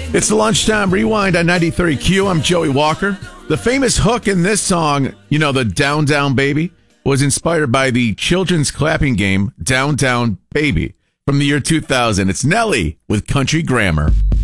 It's the Lunchtime Rewind on 93Q. I'm Joey Walker. The famous hook in this song, you know, the Down Down Baby, was inspired by the children's clapping game Down Down Baby from the year 2000. It's Nelly with Country Grammar.